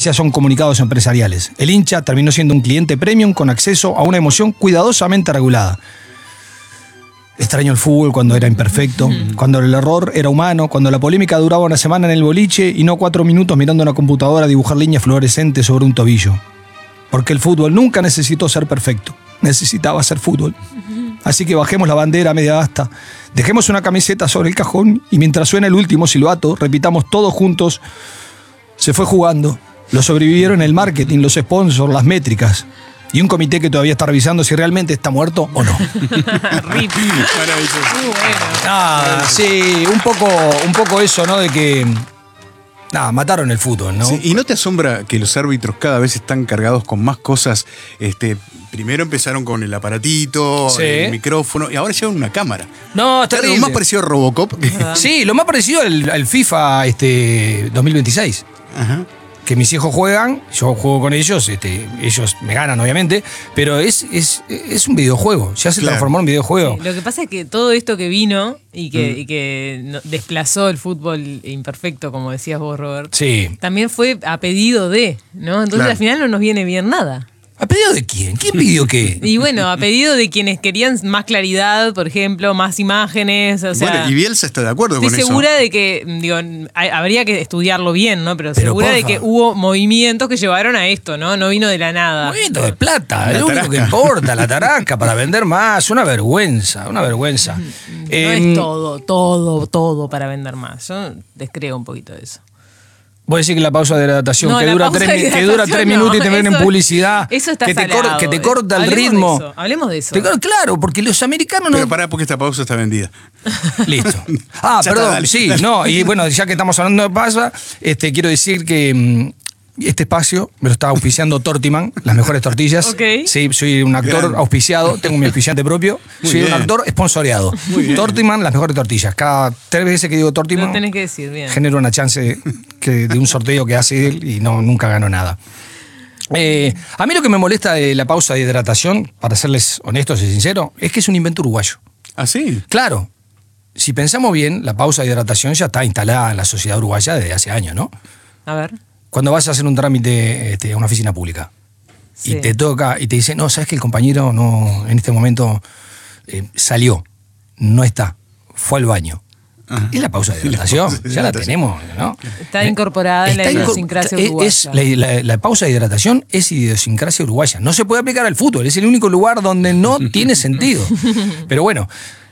gracias son comunicados empresariales. El hincha terminó siendo un cliente premium con acceso a una emoción cuidadosamente regulada. Extraño el fútbol cuando era imperfecto, cuando el error era humano, cuando la polémica duraba una semana en el boliche y no 4 minutos mirando una computadora dibujar líneas fluorescentes sobre un tobillo. Porque el fútbol nunca necesitó ser perfecto, necesitaba ser fútbol. Así que bajemos la bandera a media asta, dejemos una camiseta sobre el cajón y mientras suena el último silbato, repitamos todos juntos: se fue jugando, lo sobrevivieron el marketing, los sponsors, las métricas. Y un comité que todavía está revisando si realmente está muerto o no. Rip. Nada, sí, un poco eso, ¿no? De que mataron el fútbol, ¿no? Sí, ¿y no te asombra que los árbitros cada vez están cargados con más cosas? Primero empezaron con el aparatito, Sí. el micrófono, y ahora llevan una cámara. No, es Claro, terrible. lo más parecido a Robocop. Sí, lo más parecido al FIFA 2026. Ajá. Que mis hijos juegan, yo juego con ellos, ellos me ganan obviamente, pero es un videojuego, ya se transformó en un videojuego. Sí, lo que pasa es que todo esto que vino y que desplazó el fútbol imperfecto, como decías vos, Robert, Sí. también fue a pedido de, ¿no? Entonces Claro. al final no nos viene bien nada. ¿A pedido de quién? ¿Quién pidió qué? Y bueno, a pedido de quienes querían más claridad, por ejemplo, más imágenes, o sea... Bueno, y Bielsa está de acuerdo Estoy con eso. segura de que, habría que estudiarlo bien, ¿no? Pero segura de porfa. que hubo movimientos que llevaron a esto, ¿no? No vino de la nada. Momento de plata, La es lo único tarasca. que importa, la tarasca, para vender más, una vergüenza, una vergüenza. No es todo para vender más. Yo descreo un poquito de eso. Vos decís que la pausa de hidratación, No, que la dura pausa 3 de que dura hidratación minutos y te no, ven en eso- publicidad, Eso está que te salado, que te corta el Hablemos de ritmo. eso, hablemos de eso. Claro, porque los americanos Pero no... pará, porque esta pausa está vendida. Listo. Ya está, Perdón, dale. sí, no, y bueno, ya que estamos hablando de pausa, quiero decir que este espacio me lo está auspiciando Tortiman, las mejores tortillas. Ok. Sí, soy un actor Grande. auspiciado, tengo mi auspiciante propio, Muy soy bien. un actor sponsoreado. Tortiman, las mejores tortillas. Cada 3 veces que digo Lo Tortiman, tenés que decir, bien. genero una chance de un sorteo que hace él y nunca gano nada. A mí lo que me molesta de la pausa de hidratación, para serles honestos y sinceros, es que es un invento uruguayo. ¿Ah, sí? Claro, si pensamos bien, la pausa de hidratación ya está instalada en la sociedad uruguaya desde hace años, ¿no? A ver. Cuando vas a hacer un trámite a una oficina pública Sí. y te toca y te dice, no, sabes que el compañero no en este momento salió, no está, fue al baño. Ajá. Es la pausa de hidratación, ya la tenemos, ¿no? Está incorporada en la Está idiosincrasia es uruguaya. la pausa de hidratación es idiosincrasia uruguaya. No se puede aplicar al fútbol, es el único lugar donde no tiene sentido. Pero bueno,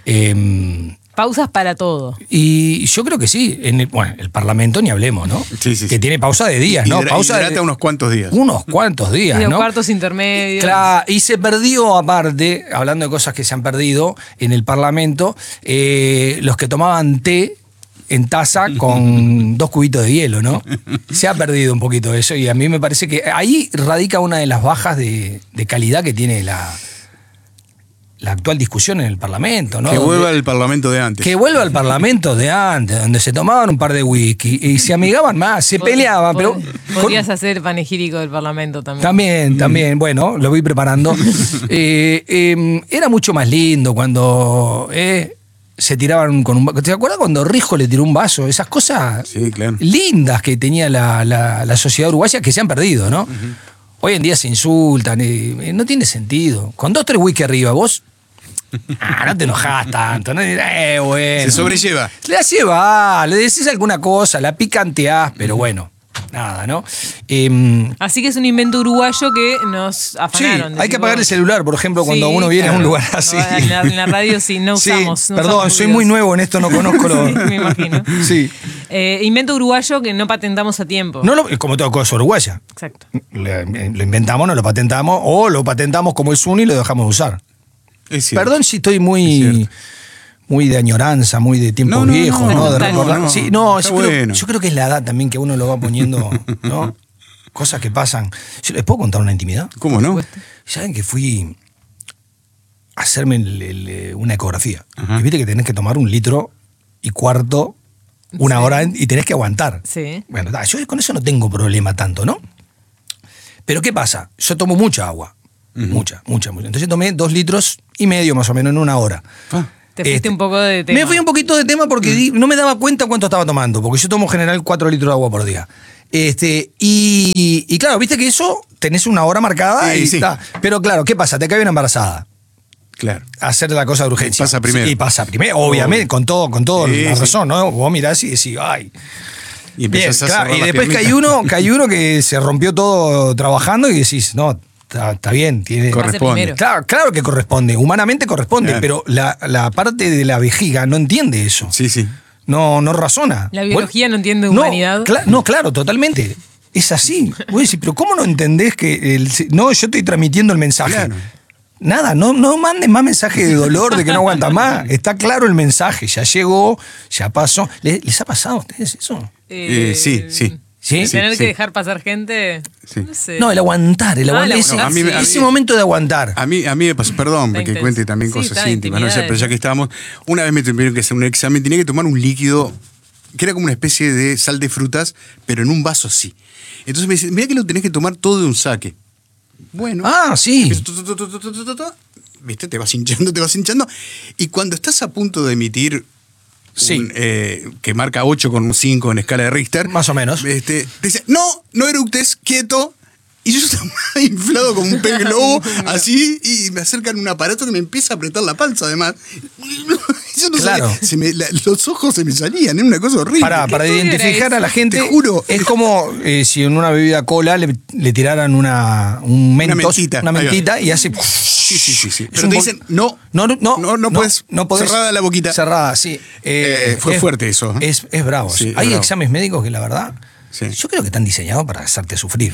Pausas para todo. y yo creo que sí. El Parlamento ni hablemos, ¿no? Sí, sí, que sí. tiene pausa de días, ¿no? Pausa hidrata unos cuantos días. unos cuantos días, Y los ¿no? cuartos intermedios. Claro, y se perdió aparte, hablando de cosas que se han perdido en el Parlamento, los que tomaban té en taza con 2 cubitos de hielo, ¿no? Se ha perdido un poquito eso y a mí me parece que ahí radica una de las bajas de calidad que tiene la actual discusión en el Parlamento, ¿no? Que Donde- vuelva al Parlamento de antes. que vuelva al Parlamento de antes, donde se tomaban un par de whisky y se amigaban más, se peleaban, pero... Podrías hacer panegírico del Parlamento también. También, bueno, lo voy preparando. Era mucho más lindo cuando se tiraban con un vaso. ¿Te acuerdas cuando Rijo le tiró un vaso? Esas cosas Sí, claro. lindas que tenía la sociedad uruguaya que se han perdido, ¿no? Hoy en día se insultan, no tiene sentido. Con 2 o 3 whisky arriba, vos... no te enojás tanto, ¿no? Bueno. Se sobrelleva. Le haces va, le decís alguna cosa, la picanteás, pero bueno, nada, ¿no? Así que es un invento uruguayo que nos Sí, afanaron. hay que apagar el celular, por ejemplo, cuando Sí, uno viene a un claro. lugar así. No, en la radio sí, no Sí, usamos. no perdón, usamos soy ruidos. muy nuevo en esto, no conozco lo... Sí, me imagino. Sí. Invento uruguayo que no patentamos a tiempo. No como toda cosa uruguaya. Exacto. Lo inventamos, no lo patentamos, o lo patentamos como el SUNY y lo dejamos de usar. Es cierto. Perdón si estoy Es muy cierto. muy de añoranza, muy de tiempos No, no, viejos, no, ¿no? De tal- recordar. no, Sí, no, está yo creo, bueno. yo creo que es la edad también que uno lo va poniendo, ¿no? Cosas que pasan. ¿Yo les puedo contar una intimidad? ¿Cómo no? ¿Saben que fui a hacerme una ecografía? Ajá. Y viste que tenés que tomar 1,4 litros, una Sí. hora y tenés que aguantar. Sí. Bueno, yo con eso no tengo problema tanto, ¿no? Pero ¿qué pasa? Yo tomo mucha agua. Mucha. Entonces tomé 2,5 litros más o menos en una hora. Ah, Te fuiste un poco de tema. Me fui un poquito de tema porque no me daba cuenta cuánto estaba tomando, porque yo tomo en general 4 litros de agua por día. Y claro, viste que eso tenés una hora marcada Sí, y sí. está. Pero claro, ¿qué pasa? Te cae una embarazada. Claro. Hacer la cosa de urgencia. Pasa primero. Y pasa primero, obviamente, con todo Sí, la sí. razón, ¿no? Vos mirás y decís, ay. Y Bien, empezás a claro, cerrar y las después piernitas. que hay uno que se rompió todo trabajando y decís, no, está bien, tiene. Corresponde. primero. Claro que corresponde, humanamente corresponde, Claro. pero la parte de la vejiga no entiende eso. Sí, sí. No razona. La biología no entiende No, humanidad. No, claro, totalmente. Es así. Vos decís, pero ¿cómo no entendés que no, yo estoy transmitiendo el mensaje? Claro. Nada, no mandes más mensaje de dolor, de que no aguanta más. Está claro el mensaje, ya llegó, ya pasó. ¿Les ha pasado a ustedes eso? Sí. ¿Sí? Tener Sí. que dejar pasar gente. Sí. No sé. No, el aguantar. el aguantar, No, a mí me- ese momento de aguantar. A mí me pasó, perdón, Está que intenso. cuente también Sí, cosas está íntimas, no sé, intimidades. pero ya que estábamos, una vez me tuvieron que hacer un examen, tenía que tomar un líquido que era como una especie de sal de frutas, pero en un vaso así. Entonces me dice, mira que lo tenés que tomar todo de un saque. Bueno. Ah, sí. Empiezo, ¿viste? Te vas hinchando. Y cuando estás a punto de emitir Sí. que marca 8 con un 5 en escala de Richter. Más o menos. Te dice, no eructes, quieto. Y yo estaba inflado como un pez globo, así, y me acercan un aparato que me empieza a apretar la panza, además. Yo no Claro. sabía, los ojos se me salían, era una cosa horrible. Para estudio identificar era a la eso? gente, Te juro. es como si en una bebida cola le tiraran un mentos, mentita. una Ahí va. mentita y hace. Sí. Es Pero un te bol- dicen, no puedes, no podés. cerrada la boquita. Cerrada, sí. Fue fuerte eso. Es bravo. Sí, es Hay bravo. exámenes médicos que la verdad, Sí. yo creo que están diseñados para hacerte sufrir.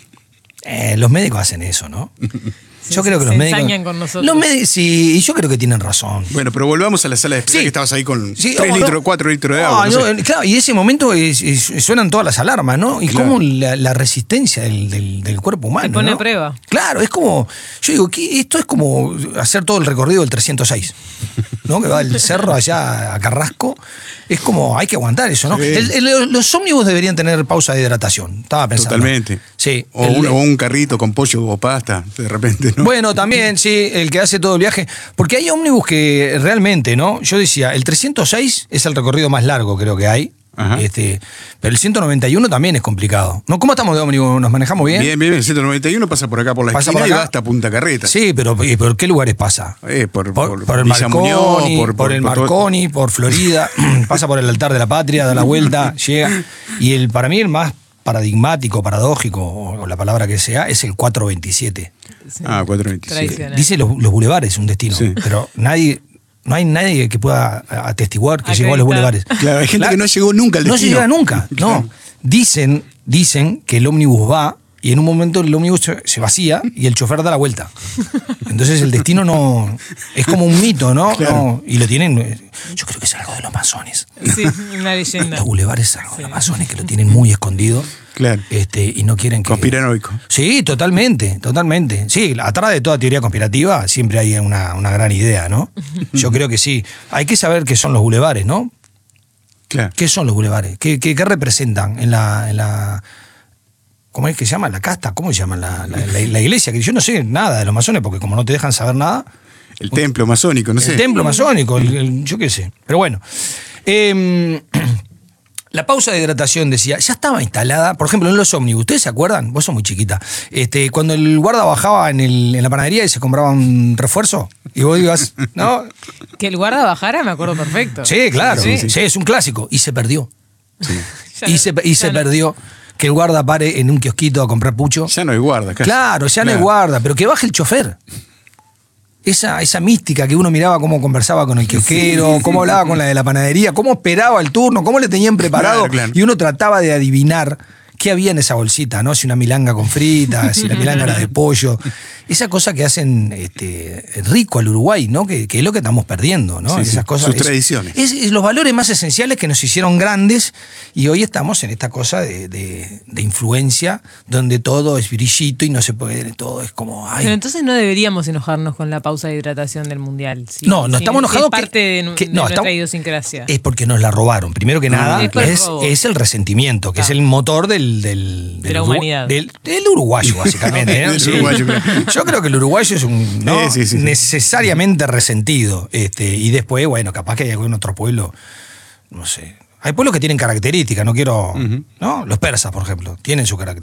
Los médicos hacen eso, ¿no? Yo creo que se los médicos. ensañan con nosotros. Los médicos, sí, y yo creo que tienen razón. Bueno, pero volvamos a la sala de espera Sí. que estabas ahí con Sí, 3 no, litros, no. 4 litros de No, agua. no sé. claro, y ese momento suenan todas las alarmas, ¿no? Y Claro. cómo la resistencia del cuerpo humano. Se pone ¿no? a prueba. Claro, es como. Yo digo, esto es como hacer todo el recorrido del 306, ¿no? Que va del cerro allá a Carrasco. Es como, hay que aguantar eso, ¿no? Sí. Los ómnibus deberían tener pausa de hidratación. Estaba pensando. Totalmente. Sí. O un carrito con pollo o pasta, de repente, ¿no? Bueno, también, sí, el que hace todo el viaje. Porque hay ómnibus que realmente, ¿no? Yo decía, el 306 es el recorrido más largo, creo que hay. Ajá. Pero el 191 también es complicado. ¿No? ¿Cómo estamos de ómnibus? ¿Nos manejamos bien? Bien, el 191 pasa por acá por la Pasa esquina por y acá. va hasta Punta Carreta. Sí, pero ¿por qué lugares pasa? Por el Villa Marconi, Muñoz, por el todo- Marconi, por Florida, pasa por el altar de la patria, da la vuelta, llega. Y para mí el más paradigmático, paradójico, o la palabra que sea, es el 427. Ah, 427. Tradicional. Dice los bulevares, un destino, Sí. pero no hay nadie que pueda atestiguar que llegó a los Acreditar. bulevares. Claro, hay gente que no llegó nunca al No destino. llega nunca, Claro. no. Dicen que el ómnibus va y en un momento el ómnibus se vacía y el chofer da la vuelta. Entonces el destino no... Es como un mito, ¿no? Claro. No, y lo tienen... Yo creo que es algo de los masones. Sí, una leyenda. Los bulevares es algo de los masones que lo tienen muy escondido. Claro. Y no quieren que... Conspiranoico. Sí, totalmente. Sí, atrás de toda teoría conspirativa siempre hay una gran idea, ¿no? Yo creo que sí. Hay que saber qué son los bulevares, ¿no? Claro. ¿Qué son los bulevares? ¿Qué representan en la ¿cómo es que se llama? La casta, ¿cómo se llama? La iglesia, que yo no sé nada de los masones, porque como no te dejan saber nada, El templo masónico, no sé. el templo masónico, yo qué sé. Pero bueno. La pausa de hidratación, decía, ya estaba instalada, por ejemplo, en los ómnibus. ¿Ustedes se acuerdan? Vos sos muy chiquita. Cuando el guarda bajaba en la panadería y se compraba un refuerzo, y vos ibas, ¿no? Que el guarda bajara, me acuerdo perfecto. Sí, claro. Sí. Sí, es un clásico. Y se perdió. Ya Y no- se ya no- perdió. Que el guarda pare en un kiosquito a comprar pucho. Ya no hay guarda. casi. Claro, ya no hay guarda, pero que baje el chofer. Esa mística que uno miraba cómo conversaba con el kiosquero, cómo hablaba con la de la panadería, cómo esperaba el turno, cómo le tenían preparado. Claro. Y uno trataba de adivinar qué había en esa bolsita, ¿no? Si una milanga con frita, si la milanga era de pollo. Esa cosa que hacen rico al Uruguay, ¿no? Que es lo que estamos perdiendo, ¿no? Sí, sí, Esas cosas. sus tradiciones. Es los valores más esenciales que nos hicieron grandes y hoy estamos en esta cosa de influencia donde todo es brillito y no se puede, todo es como... ay. Pero entonces no deberíamos enojarnos con la pausa de hidratación del mundial. Si- No, no si estamos enojados Es parte de no, nuestra estamos- idiosincrasia. Es porque nos la robaron. Primero que nada, Es por el es, robo. es el resentimiento, que es el motor del la humanidad. Del uruguayo, básicamente. ¿no? Del Sí. uruguayo, claro. Yo creo que el uruguayo es un ¿no? Sí. necesariamente resentido. Y después, bueno, capaz que hay algún otro pueblo, no sé, Hay pueblos que tienen características, no quiero... ¿no? Los persas, por ejemplo, tienen su característica.